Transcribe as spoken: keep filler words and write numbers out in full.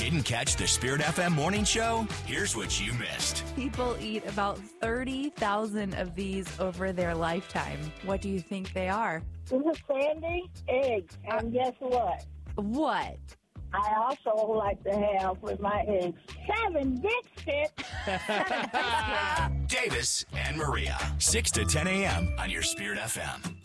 Didn't catch the Spirit F M morning show? Here's what you missed. People eat about thirty thousand of these over their lifetime. What do you think they are? This is Sandy, eggs. And guess what? What? I also like to have with my eggs seven biscuits. Davis and Maria, six to ten a.m. on your Spirit F M.